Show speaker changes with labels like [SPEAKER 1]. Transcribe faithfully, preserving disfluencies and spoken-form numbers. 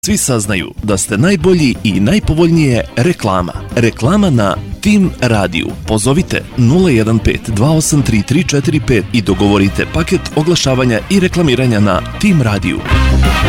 [SPEAKER 1] Svi saznaju da ste najbolji i najpovoljnije reklama. Reklama na Tim Radiju. Pozovite nula jedan pet dva osam tri tri četiri pet i dogovorite paket oglašavanja i reklamiranja na Tim Radiju.